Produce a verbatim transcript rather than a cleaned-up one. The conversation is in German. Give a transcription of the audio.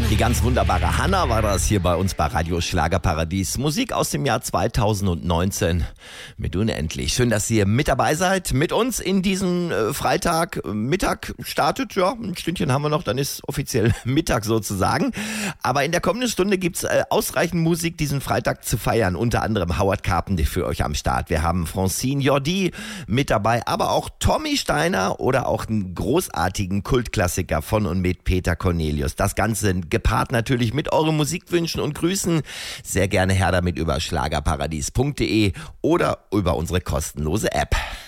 Die ganz wunderbare Hanna war das hier bei uns bei Radio Schlagerparadies. Musik aus dem Jahr zweitausendneunzehn mit Unendlich. Schön, dass ihr mit dabei seid, mit uns in diesem äh, Freitag. Mittag startet, ja, ein Stündchen haben wir noch, dann ist offiziell Mittag sozusagen. Aber in der kommenden Stunde gibt's äh, ausreichend Musik, diesen Freitag zu feiern. Unter anderem Howard Carpendale für euch am Start. Wir haben Francine Jordi mit dabei, aber auch Tommy Steiner oder auch einen großartigen Kultklassiker von und mit Peter Cornelius. Das Ganze gepaart natürlich mit euren Musikwünschen und Grüßen. Sehr gerne her damit über schlagerparadies punkt de oder über unsere kostenlose App.